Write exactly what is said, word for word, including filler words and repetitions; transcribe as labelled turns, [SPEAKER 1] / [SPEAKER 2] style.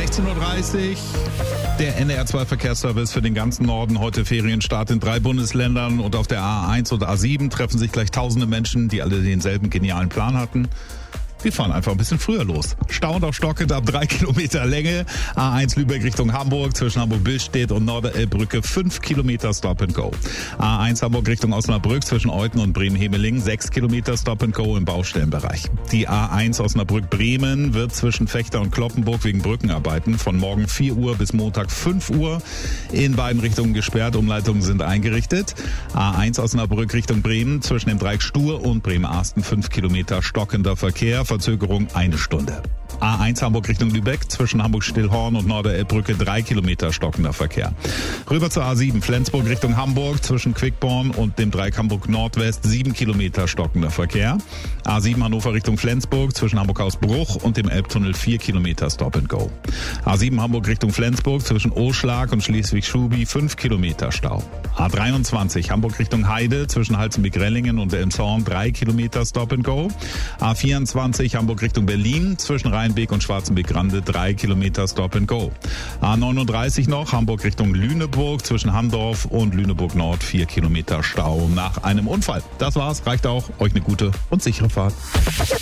[SPEAKER 1] sechzehn Uhr dreißig. Der N D R zwei Verkehrsservice für den ganzen Norden. Heute Ferienstart in drei Bundesländern und auf der A eins und A sieben treffen sich gleich tausende Menschen, die alle denselben genialen Plan hatten. Wir fahren einfach ein bisschen früher los. Stau und auch stockend ab drei Kilometer Länge. A eins Lübeck Richtung Hamburg zwischen Hamburg-Billstedt und Norderelbbrücke fünf Kilometer Stop and Go. A eins Hamburg Richtung Osnabrück zwischen Euten und Bremen-Hemeling sechs Kilometer Stop and Go im Baustellenbereich. Die A eins Osnabrück-Bremen wird zwischen Fechter und Kloppenburg wegen Brückenarbeiten von morgen vier Uhr bis Montag fünf Uhr in beiden Richtungen gesperrt. Umleitungen sind eingerichtet. A eins Osnabrück Richtung Bremen zwischen dem Dreieck Stur und Bremen-Arsten fünf Kilometer stockender Verkehr. Verzögerung eine Stunde. A eins Hamburg Richtung Lübeck zwischen Hamburg-Stillhorn und Norderelbbrücke drei Kilometer stockender Verkehr. Rüber zur A sieben Flensburg Richtung Hamburg zwischen Quickborn und dem Dreieck Hamburg Nordwest sieben Kilometer stockender Verkehr. A sieben Hannover Richtung Flensburg zwischen Hamburg-Hausbruch und dem Elbtunnel vier Kilometer Stop and Go. A sieben Hamburg Richtung Flensburg zwischen Oschlag und Schleswig-Schubi fünf Kilometer Stau. A dreiundzwanzig Hamburg Richtung Heide zwischen Halzenbeck-Rellingen und Elmshorn drei Kilometer Stop and Go. A vierundzwanzig Hamburg Richtung Berlin zwischen Rheinbeek und Schwarzenbeck-Grande drei Kilometer Stop and Go. A neununddreißig noch Hamburg Richtung Lüneburg zwischen Handorf und Lüneburg Nord vier Kilometer Stau nach einem Unfall. Das war's, reicht auch. Euch eine gute und sichere Fahrt.